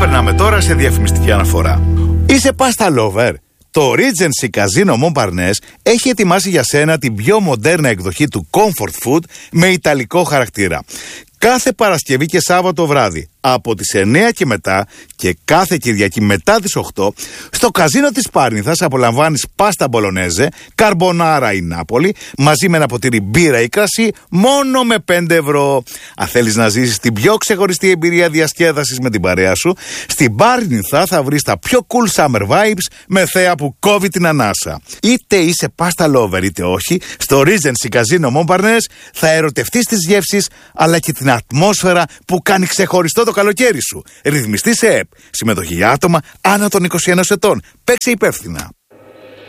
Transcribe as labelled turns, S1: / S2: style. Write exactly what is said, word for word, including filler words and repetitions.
S1: περνάμε τώρα σε διαφημιστική αναφορά. Είσαι pasta lover? Το Regency Casino Montparnasse έχει ετοιμάσει για σένα την πιο μοντέρνα εκδοχή του comfort food με ιταλικό χαρακτήρα. Κάθε Παρασκευή και Σάββατο βράδυ από τις εννιά και μετά και κάθε Κυριακή μετά τις οκτώ στο καζίνο της Πάρνηθας απολαμβάνεις πάστα μπολονέζε, καρμπονάρα ή νάπολη μαζί με ένα ποτήρι μπύρα ή κρασί μόνο με πέντε ευρώ. Αν θέλεις να ζήσεις την πιο ξεχωριστή εμπειρία διασκέδασης με την παρέα σου, στην Πάρνηθα θα βρεις τα πιο cool summer vibes με θέα που κόβει την ανάσα. Είτε είσαι πάστα lover είτε όχι, στο Regency Casino Montparnasse θα ερωτευτείς τις γεύσεις αλλά και την ατμόσφαιρα που κάνει ξεχωριστό το καλοκαίρι σου. Ρυθμιστή σε ΕΠ. Συμμετοχή για άτομα άνω των είκοσι ενός ετών. Παίξε υπεύθυνα.